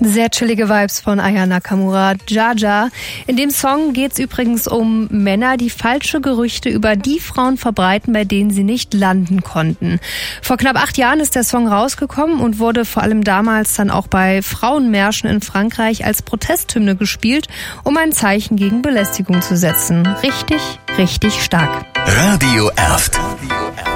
Sehr chillige Vibes von Aya Nakamura, Jaja. In dem Song geht's übrigens um Männer, die falsche Gerüchte über die Frauen verbreiten, bei denen sie nicht landen konnten. Vor knapp 8 Jahren ist der Song rausgekommen und wurde vor allem damals dann auch bei Frauenmärschen in Frankreich als Protesthymne gespielt, um ein Zeichen gegen Belästigung zu setzen. Richtig, richtig stark. Radio Erft.